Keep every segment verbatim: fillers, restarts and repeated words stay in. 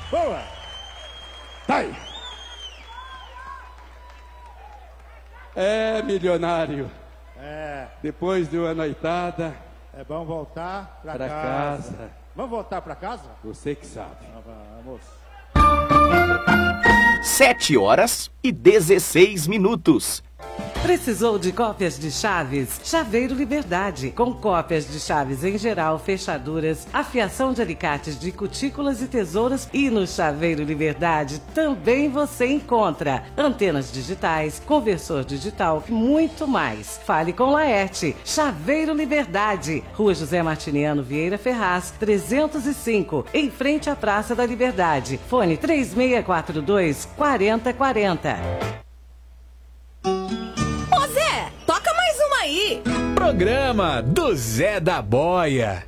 Boa! Tá aí. É, milionário. É. Depois de uma noitada. É bom voltar pra, pra casa. casa. Vamos voltar pra casa? Você que sabe. Ah, vamos. Sete horas e dezesseis minutos. Precisou de cópias de chaves? Chaveiro Liberdade. Com cópias de chaves em geral, fechaduras, afiação de alicates de cutículas e tesouras. E no Chaveiro Liberdade também você encontra antenas digitais, conversor digital e muito mais. Fale com Laerte. Chaveiro Liberdade. Rua José Martiniano Vieira Ferraz, trezentos e cinco, em frente à Praça da Liberdade. Fone três seis quatro dois, quatro zero quatro zero. Toca mais uma aí! Programa do Zé da Boia.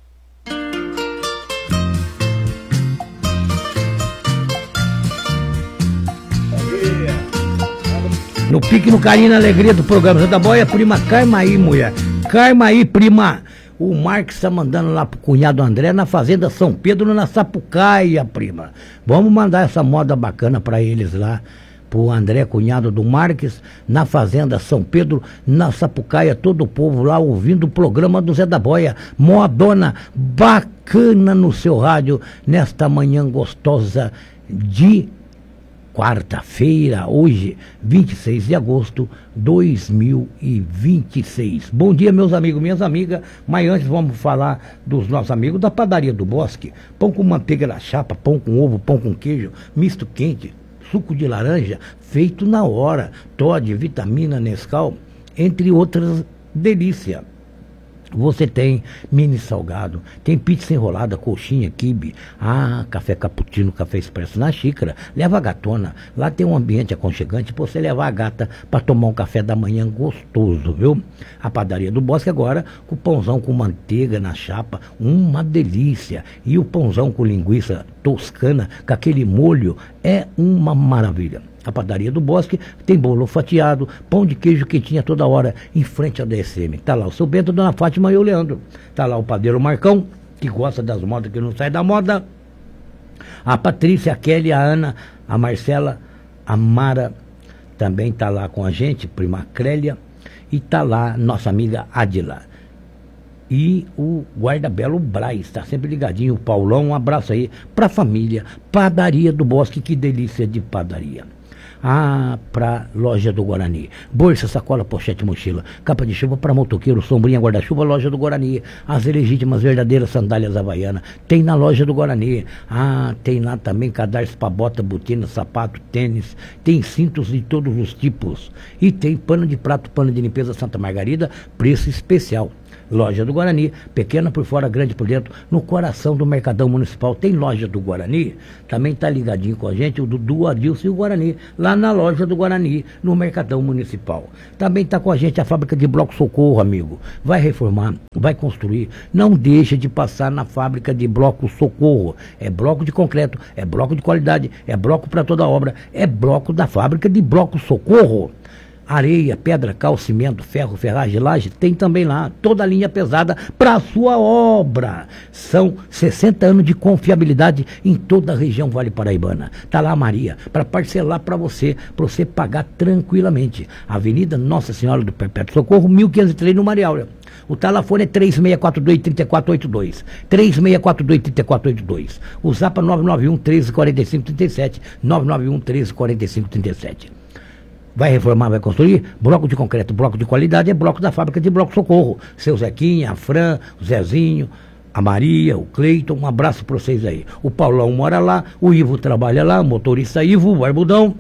No pique, no carinho, na alegria do programa Zé da Boia, prima Carmaí, mulher. Carmaí, prima. O Marcos está mandando lá pro cunhado André na Fazenda São Pedro, na Sapucaia, prima. Vamos mandar essa moda bacana pra eles lá. Pro André, cunhado do Marques, na Fazenda São Pedro, na Sapucaia, todo o povo lá ouvindo o programa do Zé da Boia. Modona bacana no seu rádio, nesta manhã gostosa de quarta-feira, hoje, vinte e seis de agosto de dois mil e vinte e seis. Bom dia, meus amigos, minhas amigas, mas antes vamos falar dos nossos amigos da Padaria do Bosque. Pão com manteiga na chapa, pão com ovo, pão com queijo, misto quente, suco de laranja, feito na hora, Toddy, vitamina Nescau, entre outras delícias. Você tem mini salgado, tem pizza enrolada, coxinha, quibe, ah, café cappuccino, café expresso na xícara, leva a gatona, lá tem um ambiente aconchegante para você levar a gata para tomar um café da manhã gostoso, viu? A Padaria do Bosque agora, com pãozão com manteiga na chapa, uma delícia, e o pãozão com linguiça toscana, com aquele molho, é uma maravilha. A Padaria do Bosque tem bolo fatiado, pão de queijo quentinha toda hora, em frente ao D S M. Tá lá o seu Bento, Dona Fátima e o Leandro. Tá lá o padeiro Marcão, que gosta das modas que não sai da moda. A Patrícia, a Kelly, a Ana, a Marcela, a Mara, também tá lá com a gente, prima Crélia. E tá lá nossa amiga Adila. E o guarda-belo Braz, tá sempre ligadinho. O Paulão, um abraço aí pra família. Padaria do Bosque, que delícia de padaria. Ah, pra Loja do Guarani. Bolsa, sacola, pochete, mochila, capa de chuva para motoqueiro, sombrinha, guarda-chuva, Loja do Guarani. As legítimas, verdadeiras sandálias havaianas. Tem na Loja do Guarani. Ah, tem lá também cadarço para bota, botina, sapato, tênis. Tem cintos de todos os tipos. E tem pano de prato, pano de limpeza Santa Margarida, preço especial. Loja do Guarani, pequena por fora, grande por dentro, no coração do Mercadão Municipal. Tem Loja do Guarani, também tá ligadinho com a gente, o Dudu, Adilson e o Guarani, lá na Loja do Guarani, no Mercadão Municipal. Também tá com a gente a fábrica de bloco Socorro, amigo. Vai reformar, vai construir, não deixa de passar na fábrica de bloco Socorro. É bloco de concreto, é bloco de qualidade, é bloco para toda obra, é bloco da fábrica de bloco Socorro. Areia, pedra, cal, cimento, ferro, ferragem, laje, tem também lá, toda a linha pesada para a sua obra. São sessenta anos de confiabilidade em toda a região Vale Paraibana. Tá lá a Maria, para parcelar para você, para você pagar tranquilamente. Avenida Nossa Senhora do Perpétuo Socorro, mil quinhentos e três no Mariáurea. O telefone é três seis quatro dois, três quatro oito dois. três seis quatro dois, três quatro oito dois. O Zap é nove nove um, treze, quarenta e cinco, trinta e sete. nove nove um, treze, quarenta e cinco, trinta e sete. Vai reformar, vai construir? Bloco de concreto, bloco de qualidade é bloco da fábrica de bloco Socorro. Seu Zequinha, a Fran, o Zezinho, a Maria, o Cleiton, um abraço para vocês aí. O Paulão mora lá, o Ivo trabalha lá, o motorista Ivo, o Barbudão.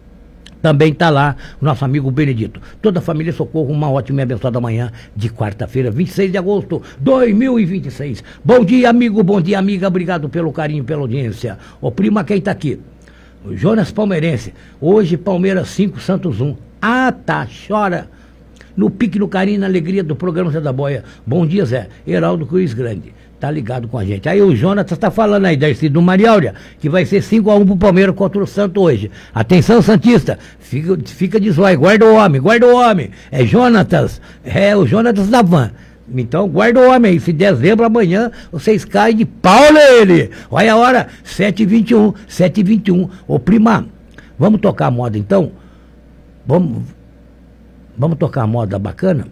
Também está lá o nosso amigo Benedito. Toda a família Socorro, uma ótima e abençoada manhã de quarta-feira, vinte e seis de agosto de dois mil e vinte e seis. Bom dia, amigo, bom dia, amiga. Obrigado pelo carinho, pela audiência. Ô, prima, quem está aqui? O Jonas Palmeirense. Hoje, Palmeiras cinco, Santos um. Ah, tá, chora. No pique, no carinho, na alegria do programa Zé da Boia. Bom dia, Zé. Heraldo Cruz Grande. Tá ligado com a gente. Aí o Jonas tá falando aí, Darcy do Mariáurea, que vai ser cinco a um pro Palmeiras contra o Santos hoje. Atenção, Santista. Fica, fica de zóio. Guarda o homem, guarda o homem. É Jonatas. É o Jonatas da Van. Então, guarda o homem aí. Se dezembro, amanhã, vocês caem de pau nele. Olha a hora, sete e vinte e um, sete e vinte e um. Ô, prima, vamos tocar a moda, então? Vamos, vamos tocar a moda bacana?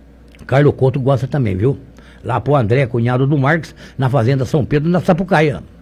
Carlos Couto gosta também, viu? Lá pro André, cunhado do Marques, na Fazenda São Pedro, na Sapucaia.